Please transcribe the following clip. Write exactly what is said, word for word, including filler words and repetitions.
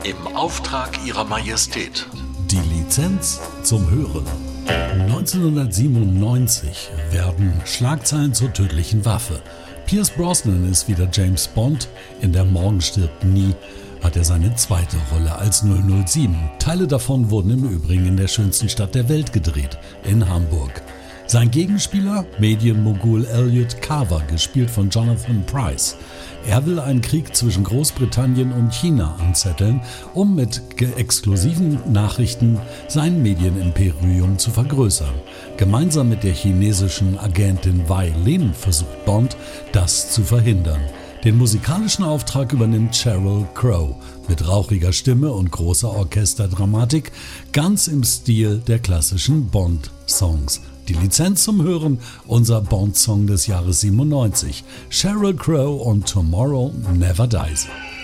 Im Auftrag Ihrer Majestät. Die Lizenz zum Hören. neunzehnhundertsiebenundneunzig werden Schlagzeilen zur tödlichen Waffe. Pierce Brosnan ist wieder James Bond. In Der Morgen stirbt nie hat er seine zweite Rolle als null null sieben. Teile davon wurden im Übrigen in der schönsten Stadt der Welt gedreht, in Hamburg. Sein Gegenspieler, Medienmogul Elliot Carver, gespielt von Jonathan Pryce. Er will einen Krieg zwischen Großbritannien und China anzetteln, um mit exklusiven Nachrichten sein Medienimperium zu vergrößern. Gemeinsam mit der chinesischen Agentin Wei Lin versucht Bond, das zu verhindern. Den musikalischen Auftrag übernimmt Sheryl Crow mit rauchiger Stimme und großer Orchesterdramatik, ganz im Stil der klassischen Bond-Songs. Die Lizenz zum Hören, unser Bond-Song des Jahres siebenundneunzig. Sheryl Crow und Tomorrow Never Dies.